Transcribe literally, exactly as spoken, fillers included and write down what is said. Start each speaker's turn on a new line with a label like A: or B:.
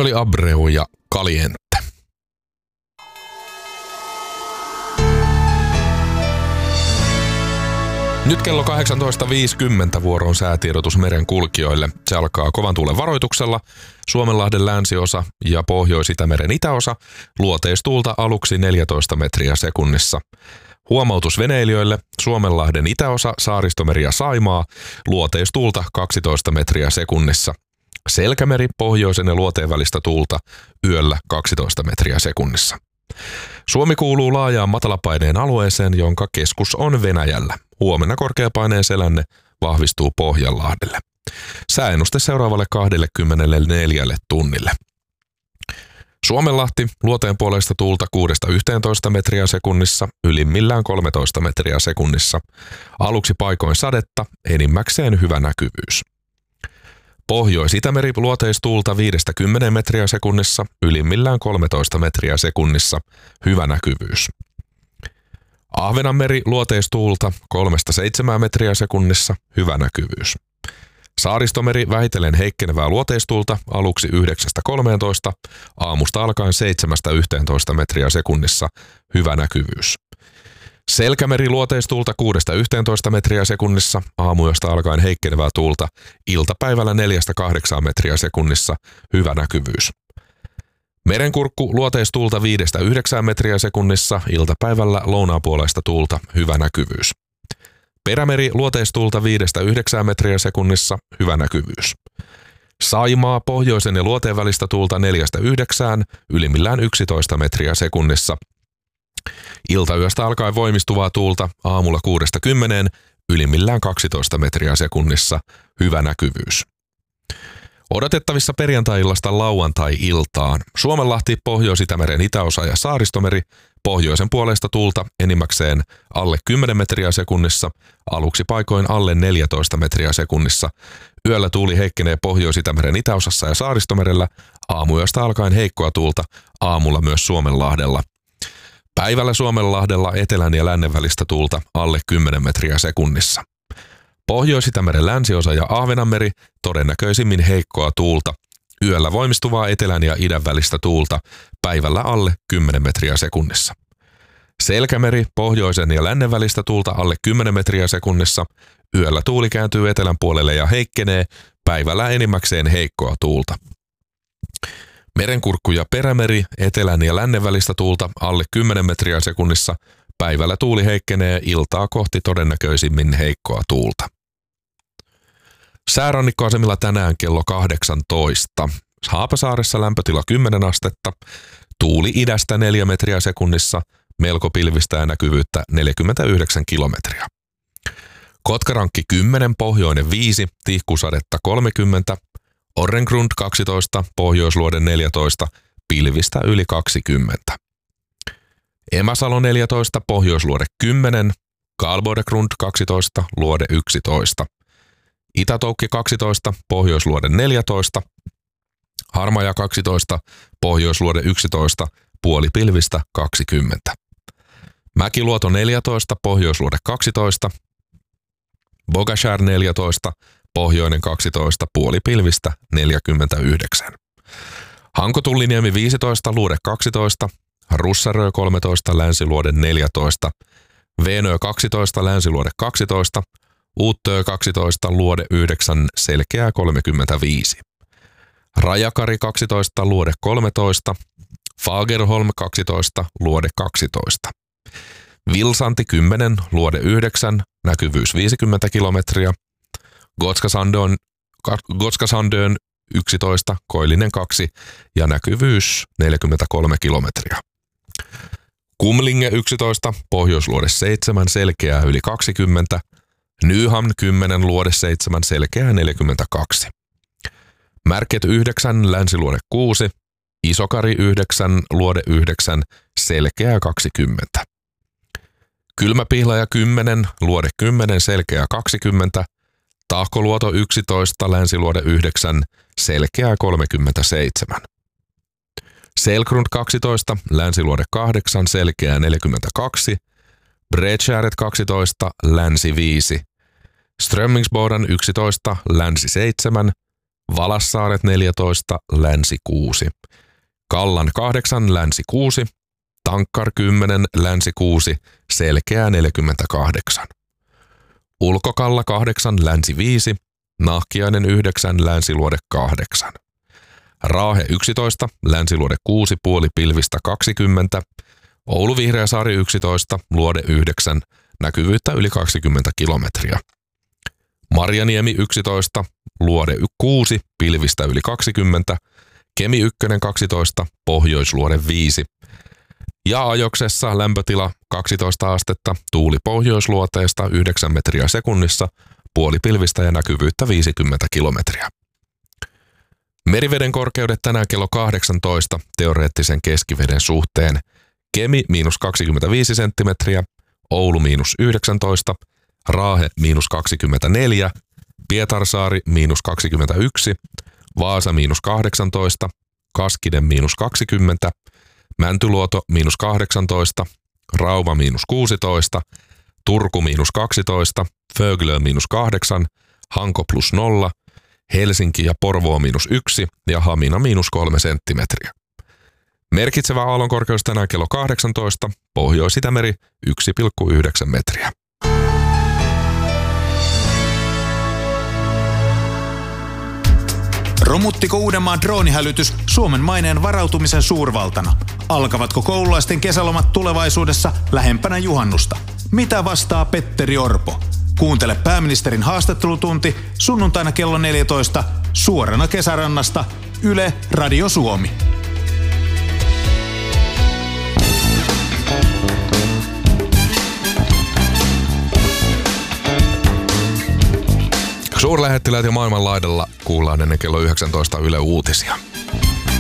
A: Se oli Abreu ja Caliente. Nyt kello kahdeksantoista viisikymmentä vuoroon säätiedotus meren kulkijoille. Se alkaa kovan tuulen varoituksella. Suomenlahden länsiosa ja Pohjois-Itämeren itäosa. Luoteistuulta aluksi neljätoista metriä sekunnissa. Huomautus veneilijöille. Suomenlahden itäosa, Saaristomeri ja Saimaa. Luoteistuulta kaksitoista metriä sekunnissa. Selkämeri, pohjoisen ja luoteen välistä tuulta. Yöllä kaksitoista metriä sekunnissa. Suomi kuuluu laajaan matalapaineen alueeseen, jonka keskus on Venäjällä. Huomenna korkeapaineen selänne vahvistuu Pohjanlahdelle. Sääennuste seuraavalle kaksikymmentäneljä tunnille. Suomenlahti, luoteen puolesta tuulta kuudesta yhteentoista metriä sekunnissa, ylimmillään kolmetoista metriä sekunnissa. Aluksi paikoin sadetta, enimmäkseen hyvä näkyvyys. Pohjois-Itämeri, luoteistuulta viidestä kymmeneen metriä sekunnissa, ylimmillään kolmetoista metriä sekunnissa, hyvä näkyvyys. Ahvenanmeri, luoteistuulta kolmesta seitsemään metriä sekunnissa, hyvä näkyvyys. Saaristomeri, vähitellen heikkenevää luoteistuulta, aluksi yhdeksästä kolmeentoista, aamusta alkaen seitsemästä yhteentoista metriä sekunnissa, hyvä näkyvyys. Selkämeri, luoteistuulta kuudesta yhteentoista metriä sekunnissa, aamuyöstä alkaen heikkenevää tuulta, iltapäivällä neljästä kahdeksaan metriä sekunnissa, hyvä näkyvyys. Merenkurkku, luoteistuulta viidestä yhdeksään metriä sekunnissa, iltapäivällä lounaapuoleista tuulta, hyvä näkyvyys. Perämeri, luoteistuulta viidestä yhdeksään metriä sekunnissa, hyvä näkyvyys. Saimaa, pohjoisen ja luoteen välistä tuulta neljästä yhdeksään, ylimmillään yksitoista metriä sekunnissa. Iltayöstä alkaen voimistuvaa tuulta, aamulla kuudesta kymmeneen, ylimmillään kaksitoista metriä sekunnissa, hyvä näkyvyys. Odotettavissa perjantai-illasta lauantai-iltaan. Suomenlahti, Pohjois-Itämeren itäosa ja Saaristomeri, pohjoisen puolesta tuulta enimmäkseen alle kymmenen metriä sekunnissa, aluksi paikoin alle neljätoista metriä sekunnissa. Yöllä tuuli heikkenee Pohjois-Itämeren itäosassa ja Saaristomerellä, aamuyöstä alkaen heikkoa tuulta, aamulla myös Suomenlahdella. Päivällä Suomenlahdella etelän ja lännen välistä tuulta alle kymmenen metriä sekunnissa. Pohjois-Itämeren länsiosa ja Ahvenanmeri todennäköisimmin heikkoa tuulta. Yöllä voimistuvaa etelän ja idän välistä tuulta, päivällä alle kymmenen metriä sekunnissa. Selkämeri, pohjoisen ja lännen välistä tuulta alle kymmenen metriä sekunnissa. Yöllä tuuli kääntyy etelän puolelle ja heikkenee, päivällä enimmäkseen heikkoa tuulta. Merenkurkku ja Perämeri, etelän ja lännen välistä tuulta alle kymmenen metriä sekunnissa. Päivällä tuuli heikkenee, iltaa kohti todennäköisimmin heikkoa tuulta. Säärannikkoasemilla tänään kello kahdeksantoista. Haapasaaressa lämpötila kymmenen astetta, tuuli idästä neljä metriä sekunnissa, melko pilvistä ja näkyvyyttä neljäkymmentäyhdeksän kilometriä. Kotkarankki kymmenen, pohjoinen viisi, tihkusadetta kolmekymmentä, Orrengrund kaksitoista, pohjoisluode neljätoista, pilvistä yli kaksikymmentä. Emäsalo neljätoista, pohjoisluode kymmenen, Karlbodegrund kaksitoista, luode yksitoista. Itätoukki kaksitoista, pohjoisluode neljätoista, Harmaja kaksitoista, pohjoisluode yksitoista, puolipilvistä kaksikymmentä. Mäkiluoto neljätoista, pohjoisluode kaksitoista, Bogashär neljätoista, pohjoinen kaksitoista, puolipilvistä neljäkymmentäyhdeksän. Hankotulliniemi viisitoista, luode kaksitoista, Russarö kolmetoista, länsiluode neljätoista, Veenö kaksitoista, länsiluode kaksitoista, Uuttöö kaksitoista, luode yhdeksän, selkeää kolmekymmentäviisi. Rajakari kaksitoista, luode kolmetoista, Fagerholm kaksitoista, luode kaksitoista. Vilsanti kymmenen, luode yhdeksän, näkyvyys viisikymmentä kilometriä. Gotskasandön, Gotskasandön yksitoista, koillinen kaksi ja näkyvyys neljäkymmentäkolme kilometriä. Kumlinge yksitoista, pohjoisluode seitsemän, selkeää yli kaksikymmentä. Nyhamn kymmenen, luode seitsemän, selkeää neljäkymmentäkaksi. Märket yhdeksän, länsiluode kuusi. Isokari yhdeksän, luode yhdeksän, selkeää kaksikymmentä. Kylmäpihlaja kymmenen, luode kymmenen, selkeää kaksikymmentä. Tahkoluoto yksitoista, länsiluode yhdeksän, selkeää kolmekymmentäseitsemän. Selgrund kaksitoista, länsiluode kahdeksan, selkeää neljäkymmentäkaksi. Bredskäret kaksitoista, länsi viisi. Strömmingsboden yksitoista, länsi seitsemän. Valassaaret neljätoista, Länsi kuusi. Kallan kahdeksan, Länsi kuusi. Tankkar kymmenen, Länsi kuusi, Selkeä neljäkymmentäkahdeksan. Ulkokalla kahdeksan, Länsi viisi. Nahkiainen yhdeksän, Länsiluode kahdeksan. Raahe yksitoista, Länsiluode kuusi, puoli pilvistä kaksikymmentä. Oulu Vihreäsaari yksitoista, Luode yhdeksän, näkyvyyttä yli kaksikymmentä kilometriä. Marjaniemi yksitoista, Luode kuusi, pilvistä yli kaksikymmentä. Kemi yksi kaksitoista, Pohjoisluode viisi. Ja Ajoksessa lämpötila kaksitoista astetta, tuuli pohjoisluoteesta yhdeksän metriä sekunnissa, puoli pilvistä ja näkyvyyttä viisikymmentä kilometriä. Meriveden korkeudet tänään kello kahdeksantoista teoreettisen keskiveden suhteen. Kemi miinus kaksikymmentäviisi senttimetriä, Oulu miinus yhdeksäntoista, Raahe miinus kaksikymmentäneljä, Pietarsaari miinus kaksikymmentäyksi, Vaasa miinus kahdeksantoista, Kaskinen miinus kaksikymmentä, Mäntyluoto miinus kahdeksantoista, Rauma miinus kuusitoista, Turku miinus kaksitoista, Föglö miinus kahdeksan, Hanko plus nolla, Helsinki ja Porvoo miinus yksi ja Hamina miinus kolme senttimetriä. Merkitsevä aallonkorkeus tänään kello kahdeksantoista, Pohjois-Itämeri yksi pilkku yhdeksän metriä.
B: Romuttiko Uudenmaan droonihälytys Suomen maineen varautumisen suurvaltana? Alkavatko koululaisten kesälomat tulevaisuudessa lähempänä juhannusta? Mitä vastaa Petteri Orpo? Kuuntele pääministerin haastattelutunti sunnuntaina kello neljätoista suorana Kesärannasta Yle Radio Suomi.
A: Suurlähettiläät ja maailmanlaidalla kuullaan ennen kello yhdeksäntoista Yle Uutisia.